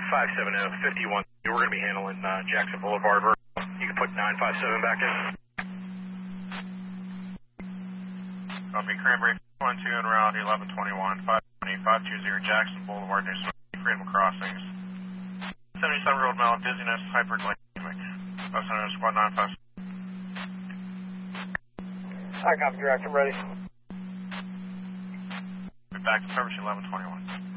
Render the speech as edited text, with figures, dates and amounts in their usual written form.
570-51. We're going to be handling Jackson Boulevard. You can put 957 back in. Copy, Cranberry 12 en route 1121, 520 Jackson Boulevard, New Smyrna, Freedom Crossings. 77-year-old male, dizziness, hyperglycemic. Passenger squad 957. Hi, copy, direct, I'm ready. Be back to service 1121.